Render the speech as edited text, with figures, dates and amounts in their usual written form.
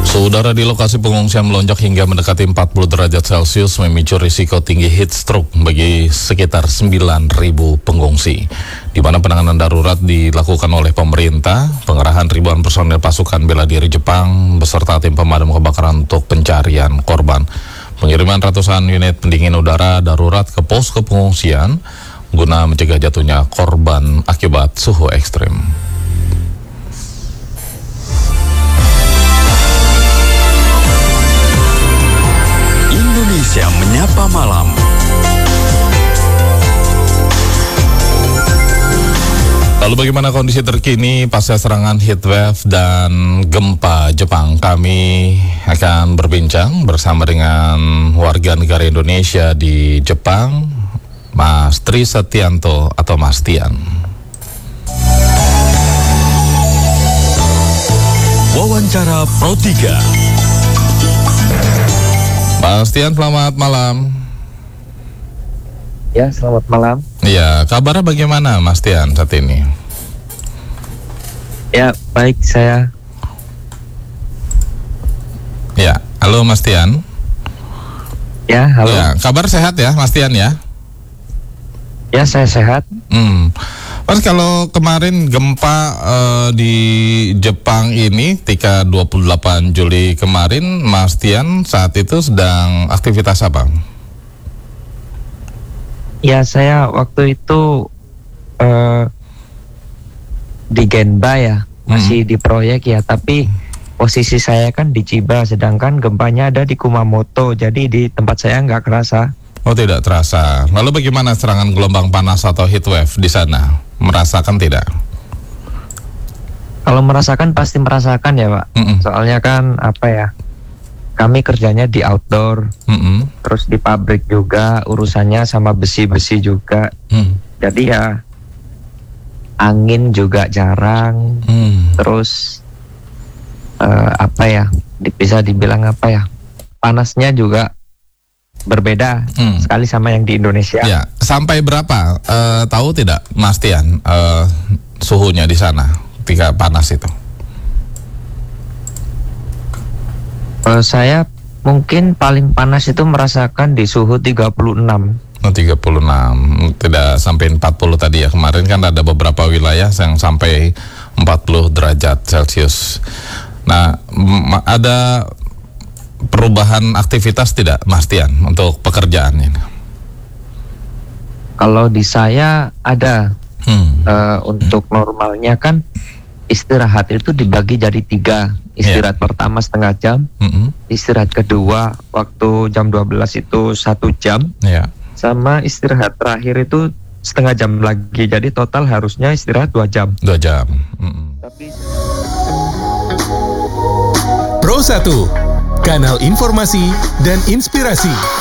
Saudara, di lokasi pengungsian melonjak hingga mendekati 40 derajat Celcius memicu risiko tinggi heat stroke bagi sekitar 9.000 pengungsi. Di mana penanganan darurat dilakukan oleh pemerintah, pengerahan ribuan personel pasukan bela diri Jepang beserta tim pemadam kebakaran untuk pencarian korban. Pengiriman ratusan unit pendingin udara darurat ke posko pengungsian guna mencegah jatuhnya korban akibat suhu ekstrim. Indonesia Menyapa Malam. Lalu bagaimana kondisi terkini pasca serangan heatwave dan gempa Jepang? Kami akan berbincang bersama dengan warga negara Indonesia di Jepang, Mas Tri Setianto atau Mas Tian. Wawancara Pro 3. Mas Tian, selamat malam. Ya, selamat malam. Ya, kabarnya bagaimana Mas Tian saat ini? Ya, baik saya. Ya, halo Mas Tian. Ya, halo. Ya, kabar sehat ya Mas Tian ya? Ya, saya sehat. Mas, kalau kemarin gempa di Jepang ini ketika 28 Juli kemarin, Mas Tian saat itu sedang aktivitas apa? Ya, saya waktu itu di Genba ya, masih di proyek ya, tapi posisi saya kan di Chiba, sedangkan gempanya ada di Kumamoto, jadi di tempat saya nggak kerasa. Oh, tidak terasa. Lalu bagaimana serangan gelombang panas atau heatwave di sana? Merasakan tidak? Kalau merasakan pasti merasakan ya Pak. Soalnya kan apa ya, kami kerjanya di outdoor, terus di pabrik juga, urusannya sama besi-besi juga. Jadi ya angin juga jarang, terus apa ya, bisa dibilang apa ya, panasnya juga berbeda sekali sama yang di Indonesia. Ya, sampai berapa? Tahu tidak, Mas Tian, suhunya di sana ketika panas itu? Saya mungkin paling panas itu merasakan di suhu 36. Oh, 36, tidak sampai 40 tadi ya. Kemarin kan ada beberapa wilayah yang sampai 40 derajat Celcius. Nah, ada perubahan aktivitas tidak Mas Tian untuk pekerjaan ini? Kalau di saya ada. Untuk normalnya kan istirahat itu dibagi jadi 3. Istirahat pertama setengah jam, istirahat kedua waktu jam 12 itu 1 jam, sama istirahat terakhir itu setengah jam lagi. Jadi total harusnya istirahat 2 jam. 2 jam. Tapi Pro 1, kanal informasi dan inspirasi.